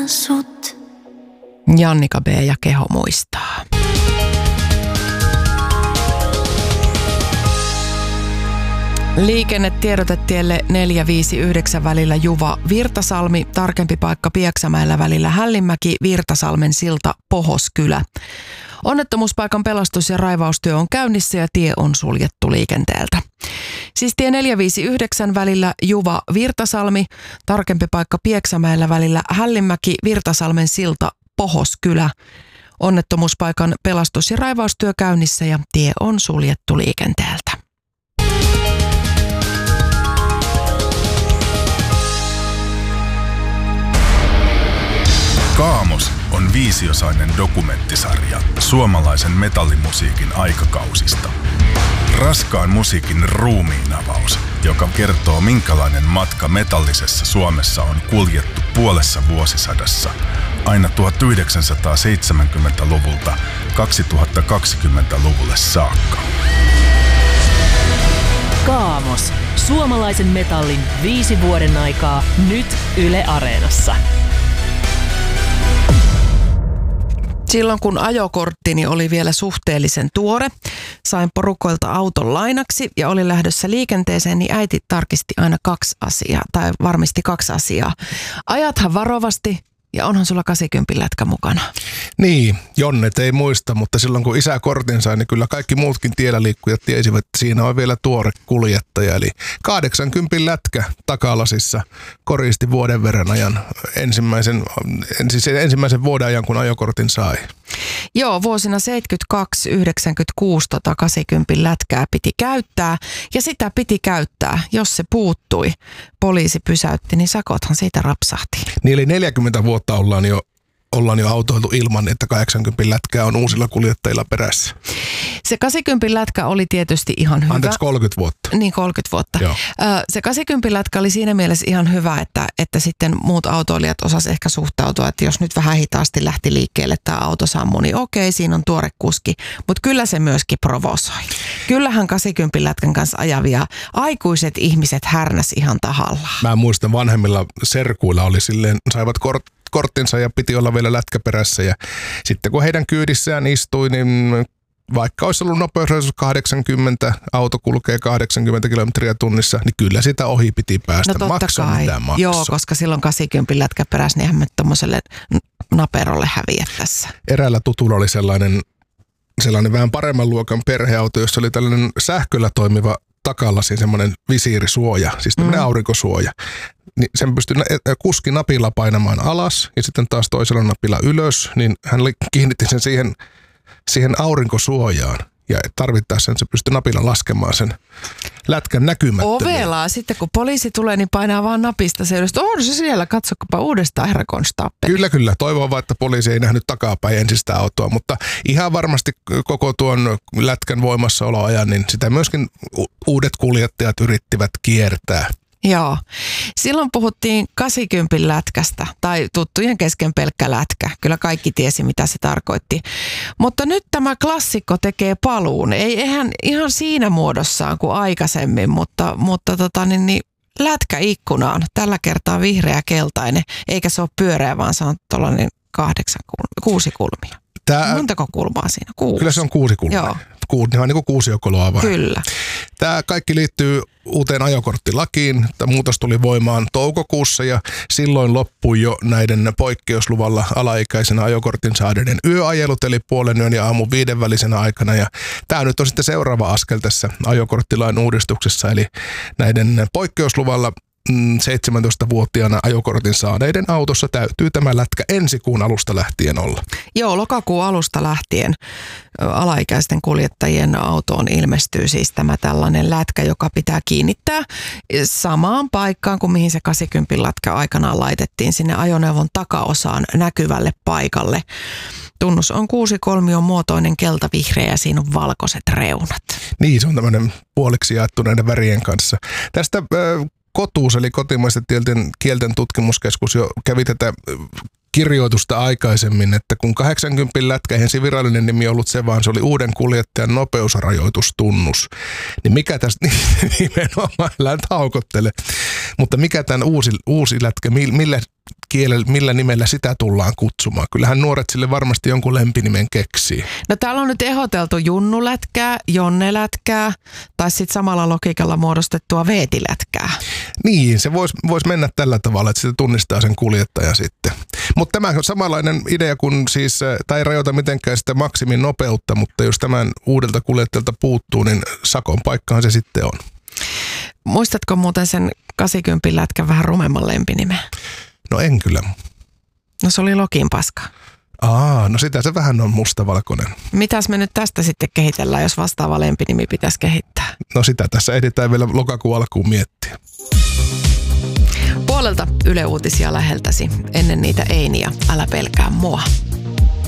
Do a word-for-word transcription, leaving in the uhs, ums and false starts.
sut. Jannika B. ja Keho muistaa. Liikenne tiedotetielle neljä viisi yhdeksän välillä Juva Virtasalmi, tarkempi paikka Pieksämäellä välillä Hällinmäki, Virtasalmen silta, Pohoskylä. Onnettomuuspaikan pelastus- ja raivaustyö on käynnissä ja tie on suljettu liikenteeltä. Siis tie neljä viisi yhdeksän välillä Juva Virtasalmi, tarkempi paikka Pieksämäellä välillä Hällinmäki, Virtasalmen silta, Pohoskylä. Onnettomuuspaikan pelastus- ja raivaustyö käynnissä ja tie on suljettu liikenteeltä. Kaamos on viisiosainen dokumenttisarja suomalaisen metallimusiikin aikakausista. Raskaan musiikin ruumiinavaus, joka kertoo minkälainen matka metallisessa Suomessa on kuljettu puolessa vuosisadassa aina tuhatyhdeksänsataaseitsemänkymmentäluvulta kaksituhattakaksikymmentäluvulle saakka. Kaamos. Suomalaisen metallin viisi vuoden aikaa nyt Yle Areenassa. Silloin kun ajokorttini oli vielä suhteellisen tuore, sain porukoilta auton lainaksi ja olin lähdössä liikenteeseen, niin äiti tarkisti aina kaksi asiaa, tai varmisti kaksi asiaa. Ajathan varovasti ja onhan sulla kahdeksankymmenen lätkä mukana. Niin, Jonnet ei muista, mutta silloin kun isä kortin sai, niin kyllä kaikki muutkin tiellä liikkujat tiesivät, että siinä on vielä tuore kuljettaja. Eli kahdeksankymmenen lätkä takalasissa koristi vuoden verran ajan ensimmäisen, siis ensimmäisen vuoden ajan, kun ajokortin sai. Joo, vuosina seitsemänkymmentäkaksi yhdeksänkymmentäkuusi tota kahdeksankymmenen lätkää piti käyttää ja sitä piti käyttää, jos se puuttui. Poliisi pysäytti, niin sakothan siitä rapsahti. Niin eli neljäkymmentä vuotta ollaan jo, ollaan jo autoiltu ilman, että kahdeksankymmenen lätkää on uusilla kuljettajilla perässä. Se kahdeksankymmenen lätkä oli tietysti ihan hyvä. Anteeksi, kolmekymmentä vuotta. Niin, kolmekymmentä vuotta. Joo. Se kahdeksankymmenen lätkä oli siinä mielessä ihan hyvä, että, että sitten muut autoilijat osasivat ehkä suhtautua, että jos nyt vähän hitaasti lähti liikkeelle tämä auto sammui, niin okei, siinä on tuore kuski. Mutta kyllä se myöskin provosoi. Kyllähän kahdeksankymmenen lätkän kanssa ajavia aikuiset ihmiset härnäs ihan tahallaan. Mä muistan vanhemmilla serkuilla oli silleen, saivat kort, korttinsa ja piti olla vielä lätkä perässä. Ja sitten kun heidän kyydissään istui, niin vaikka olisi ollut nopeusrajoitus kahdeksankymmentä, auto kulkee kahdeksankymmentä kilometriä tunnissa, niin kyllä sitä ohi piti päästä. No totta maksaa kai. mitä maksaa. Joo, koska silloin kahdeksankymmenen lätkä perässä, niin eihän me tommoselle naperolle häviä tässä. Eräällä tutulla oli sellainen, sellainen vähän paremman luokan perheauto, jossa oli tällainen sähköllä toimiva takalasi, semmoinen visiirisuoja, siis tämmöinen mm. aurinkosuoja. Niin sen pystyi kuski napilla painamaan alas ja sitten taas toisella napilla ylös, niin hän kiinnitti sen siihen siihen aurinkosuojaan ja tarvittaessa se pystyy napilla laskemaan sen lätkän näkymättömiä. Ovelaa. Sitten kun poliisi tulee, niin painaa vaan napista se ylös. On se siellä, katsokopa uudestaan, herra konstaappeli. Kyllä, kyllä. Toivon vaan, että poliisi ei nähnyt takapäin ensin sitä autoa, mutta ihan varmasti koko tuon lätkän voimassaoloajan, niin sitä myöskin uudet kuljettajat yrittivät kiertää. Joo. Silloin puhuttiin kahdeksankymmenen lätkästä tai tuttujen kesken pelkkä lätkä. Kyllä kaikki tiesi, mitä se tarkoitti. Mutta nyt tämä klassikko tekee paluun. Ei eihän ihan siinä muodossaan kuin aikaisemmin, mutta, mutta tota, niin, niin, lätkä ikkunaan. Tällä kertaa vihreä keltainen, eikä se ole pyöreä, vaan se on tuollainen kahdeksan, kuusi kulmia. Tää, Montako kulmaa siinä? Kuusi. Kyllä se on kuusi kulmaa. Joo. Ku, ihan niin kuin kuusiokoloa vai? Kyllä. Tämä kaikki liittyy uuteen ajokorttilakiin. Tämä muutos tuli voimaan toukokuussa ja silloin loppui jo näiden poikkeusluvalla alaikäisenä ajokortin saaneiden yöajelut, eli puolen yön ja aamun viiden välisenä aikana. Ja tämä nyt on sitten seuraava askel tässä ajokorttilain uudistuksessa, eli näiden poikkeusluvalla seitsemäntoistavuotiaana ajokortin saaneiden autossa täytyy tämä lätkä ensi kuun alusta lähtien olla. Joo, lokakuun alusta lähtien alaikäisten kuljettajien autoon ilmestyy siis tämä tällainen lätkä, joka pitää kiinnittää samaan paikkaan kuin mihin se kahdeksankymmenen lätkä aikanaan laitettiin sinne ajoneuvon takaosaan näkyvälle paikalle. Tunnus on kuusikolmion muotoinen keltavihreä ja siinä on valkoiset reunat. Niin, se on tämmöinen puoliksi jaettu näiden värien kanssa. Tästä äh, Kotuus, eli kotimaisten kielten, kielten tutkimuskeskus, jo kävi tätä kirjoitusta aikaisemmin, että kun kahdeksankymmenen lätkä, eihän se virallinen nimi ollut se, vaan se oli uuden kuljettajan nopeusrajoitustunnus. Niin mikä tästä nimenomaan, älä nyt haukottele, mutta mikä tämän uusi, uusi lätkä, millä kielellä, millä nimellä sitä tullaan kutsumaan. Kyllähän nuoret sille varmasti jonkun lempinimen keksii. No täällä on nyt ehdoteltu Junnulätkää, Jonnelätkää tai sitten samalla logiikalla muodostettua Veetilätkää. Niin, se voisi vois mennä tällä tavalla, että sitä tunnistaa sen kuljettajan sitten. Mutta tämä on samanlainen idea kuin siis, tai ei rajoita mitenkään sitä maksimin nopeutta, mutta jos tämän uudelta kuljettajalta puuttuu, niin sakon paikkahan se sitten on. Muistatko muuten sen kahdeksankymmentä lätkän vähän rumemman lempinimen? No en kyllä. No se oli Lokin paska. Aa, no sitä se vähän on mustavalkoinen. Mitäs me nyt tästä sitten kehitellään, jos vastaava lempinimi pitäisi kehittää? No sitä tässä ehditään vielä lokakuun alkuun miettiä. Puolelta Yle Uutisia läheltäsi. Ennen niitä Einiä, älä pelkää mua.